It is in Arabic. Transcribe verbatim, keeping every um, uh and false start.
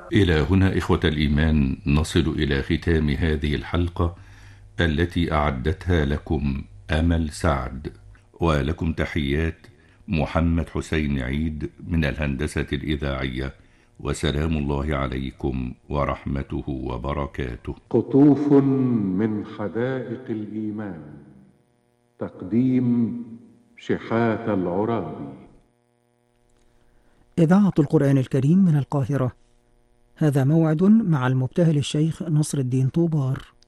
إلى هنا إخوة الإيمان نصل إلى ختام هذه الحلقة التي أعدتها لكم أمل سعد، ولكم تحيات محمد حسين عيد من الهندسة الإذاعية، وسلام الله عليكم ورحمته وبركاته. قطوف من حدائق الإيمان، تقديم شحات العرابي. إذاعة القرآن الكريم من القاهرة. هذا موعد مع المبتهل الشيخ نصر الدين طوبار.